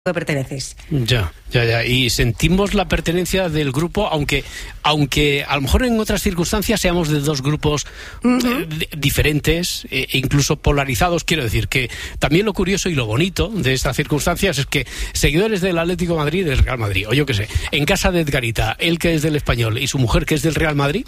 que perteneces. Ya. Y sentimos la pertenencia del grupo, aunque a lo mejor en otras circunstancias seamos de dos grupos diferentes, incluso polarizados. Quiero decir que también lo curioso y lo bonito de estas circunstancias es que seguidores del Atlético de Madrid y del Real Madrid, o yo qué sé, en casa de Edgarita, él que es del Español y su mujer que es del Real Madrid,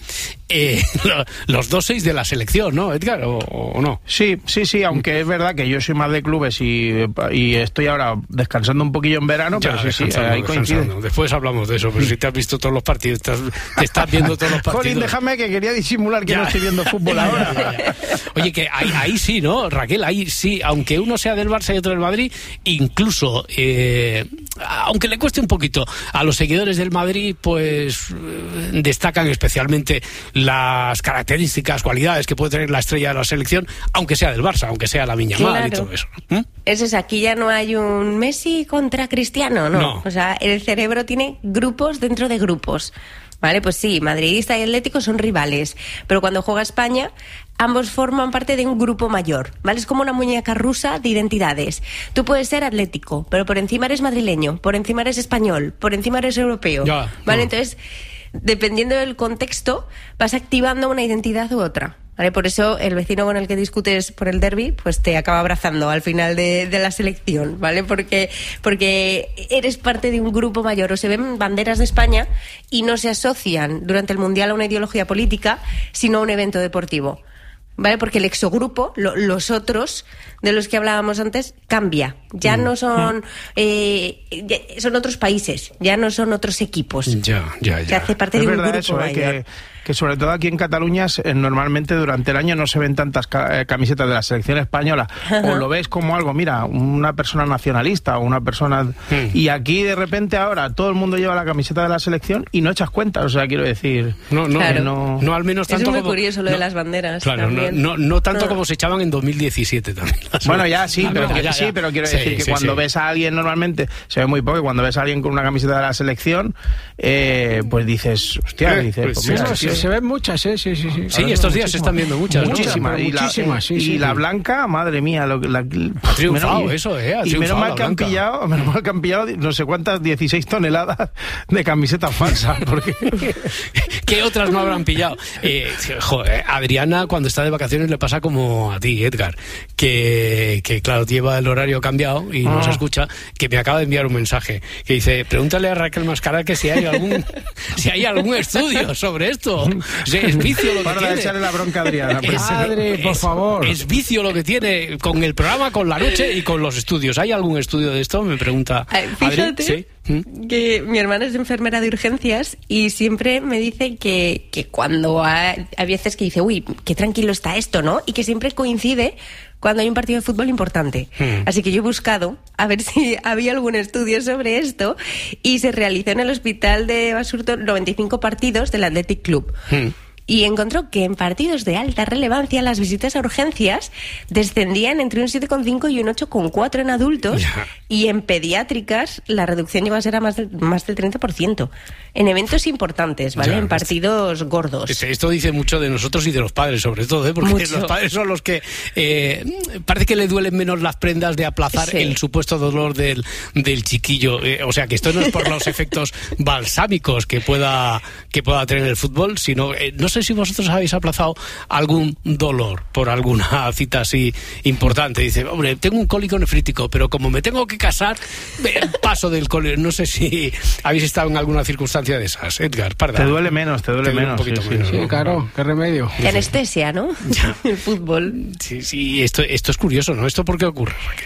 los dos sois de la selección, ¿no, Edgar? ¿O no? Sí, aunque es verdad que yo soy más de clubes y estoy ahora descansando un poquillo en verano, ya, pero sí, ahí coincide. Después hablamos de eso, pero si te has visto todos los partidos, te estás viendo todos los partidos. Jolín, déjame, que quería disimular que no estoy viendo fútbol ahora. Ya. Oye, que ahí sí, ¿no, Raquel? Ahí sí, aunque uno sea del Barça y otro del Madrid, incluso, aunque le cueste un poquito, a los seguidores del Madrid, pues destacan especialmente las características, cualidades que puede tener la estrella de la selección, aunque sea del Barça, aunque sea Lamine Yamal y todo eso. Eso es, aquí ya no hay un Messi contra Cristiano, ¿no? O sea, el cerebro tiene grupos dentro de grupos. Vale, pues sí, madridista y Atlético son rivales, pero cuando juega España, ambos forman parte de un grupo mayor, ¿vale? Es como una muñeca rusa de identidades. Tú puedes ser Atlético, pero por encima eres madrileño, por encima eres español, por encima eres europeo, ¿vale? Entonces, dependiendo del contexto, vas activando una identidad u otra. ¿Vale? Por eso el vecino con el que discutes por el derbi, pues te acaba abrazando al final de la selección, ¿vale? Porque eres parte de un grupo mayor, o se ven banderas de España y no se asocian durante el Mundial a una ideología política, sino a un evento deportivo, ¿vale? Porque el exogrupo, los otros de los que hablábamos antes, cambia. Ya no son son otros países, ya no son otros equipos. Ya. Se hace parte de un grupo eso, mayor. Que sobre todo aquí en Cataluña normalmente durante el año no se ven tantas camisetas de la selección española. O lo ves como algo, mira, una persona nacionalista o una persona... Y aquí de repente ahora todo el mundo lleva la camiseta de la selección y no echas cuenta, o sea, quiero decir... No, al menos tanto. Es muy como, curioso lo de las banderas. Claro, no tanto como se echaban en 2017 también. Bueno, ya sí, pero quiero decir que cuando ves a alguien normalmente, se ve muy poco, y cuando ves a alguien con una camiseta de la selección, pues dices, hostia, pues mira, se ven muchas, sí. Sí, estos días se están viendo muchas, muchísimas, ¿no? Muchísimas. Y la blanca, madre mía, ha triunfado eso, y menos mal que han pillado no sé cuántas 16 toneladas de camisetas falsas, porque ¿qué otras no habrán pillado? Adriana, cuando está de vacaciones, le pasa como a ti, Edgar, que claro, lleva el horario cambiado y nos escucha, que me acaba de enviar un mensaje que dice, pregúntale a Raquel Mascara que si hay algún estudio sobre esto. Es vicio lo que tiene. Para echarle la bronca a Adriana. Padre, por favor. Es vicio lo que tiene con el programa, con la noche y con los estudios. ¿Hay algún estudio de esto? Me pregunta fíjate, ¿Sí? Que mi hermana es enfermera de urgencias y siempre me dice que cuando hay veces que dice, uy, qué tranquilo está esto, ¿no? Y que siempre coincide cuando hay un partido de fútbol importante. Así que yo he buscado a ver si había algún estudio sobre esto y se realizó en el hospital de Basurto 95 partidos del Athletic Club. Y encontró que en partidos de alta relevancia las visitas a urgencias descendían entre un 7,5 y un 8,4 en adultos, y en pediátricas la reducción iba a ser a más del 30%. En eventos importantes, ¿vale? En partidos gordos. Esto dice mucho de nosotros y de los padres, sobre todo, porque los padres son los que parece que le duelen menos las prendas de aplazar el supuesto dolor del chiquillo. O sea, que esto no es por los efectos balsámicos que pueda tener el fútbol, sino no sé si vosotros habéis aplazado algún dolor por alguna cita así importante. Dice, hombre, tengo un cólico nefrítico, pero como me tengo que casar, paso del cólico. No sé si habéis estado en alguna circunstancia de esas, Edgar Parda. Te duele menos. Un poquito menos. Sí, claro, qué remedio. De anestesia, ¿no? El fútbol. Sí, esto es curioso, ¿no? ¿Esto por qué ocurre, Raquel?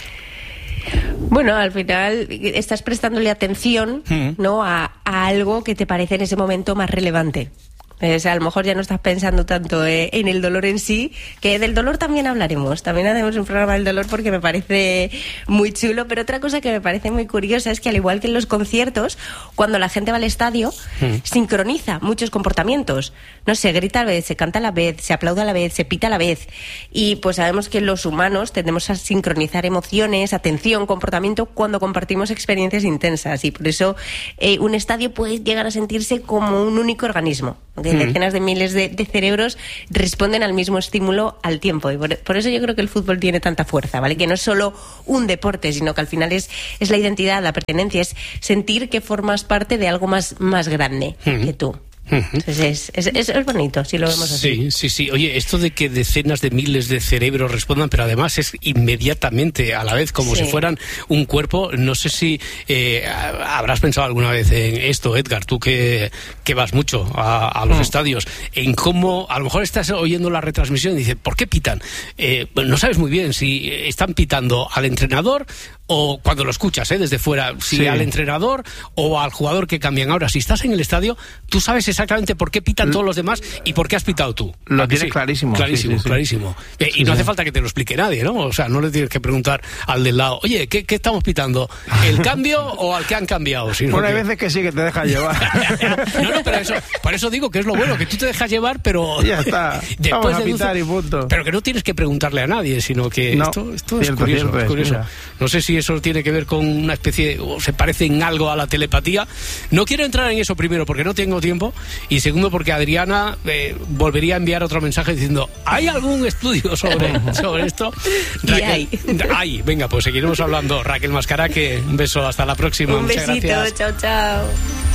Bueno, al final estás prestándole atención, ¿no? a algo que te parece en ese momento más relevante. O sea, a lo mejor ya no estás pensando tanto en el dolor en sí, que del dolor también hablaremos. También hacemos un programa del dolor porque me parece muy chulo. Pero otra cosa que me parece muy curiosa es que, al igual que en los conciertos, cuando la gente va al estadio, sincroniza muchos comportamientos. No se grita a la vez, se canta a la vez, se aplaude a la vez, se pita a la vez. Y pues sabemos que los humanos tendemos a sincronizar emociones, atención, comportamiento cuando compartimos experiencias intensas. Y por eso un estadio puede llegar a sentirse como un único organismo. Porque decenas de miles de cerebros responden al mismo estímulo al tiempo. Y por eso yo creo que el fútbol tiene tanta fuerza, ¿vale? Que no es solo un deporte, sino que al final es la identidad, la pertenencia, es sentir que formas parte de algo más grande que tú. Entonces es bonito si lo vemos así. Sí. Oye, esto de que decenas de miles de cerebros respondan, pero además es inmediatamente, a la vez, como si fueran un cuerpo. No sé si habrás pensado alguna vez en esto, Edgar, tú que vas mucho a los estadios, en cómo a lo mejor estás oyendo la retransmisión y dices, ¿por qué pitan? No sabes muy bien si están pitando al entrenador o cuando lo escuchas desde fuera, si al entrenador o al jugador que cambian. Ahora, si estás en el estadio, tú sabes exactamente por qué pitan todos los demás y por qué has pitado tú. Lo tienes clarísimo. Clarísimo. Y no hace falta que te lo explique nadie, ¿no? O sea, no le tienes que preguntar al del lado, oye, ¿qué estamos pitando? ¿El cambio o al que han cambiado? Bueno, hay veces que sí, que te dejas llevar. No, pero por eso digo que es lo bueno, que tú te dejas llevar, pero... Ya está, vamos a pitar y punto. Pero que no tienes que preguntarle a nadie, sino que esto es curioso. No sé si eso tiene que ver con una especie, o se parece en algo a la telepatía. No quiero entrar en eso primero porque no tengo tiempo, y segundo porque Adriana volvería a enviar otro mensaje diciendo, ¿hay algún estudio sobre esto? Raquel, venga, pues seguiremos hablando. Raquel Mascaraque, un beso, hasta la próxima. Un Muchas besito, gracias. chao.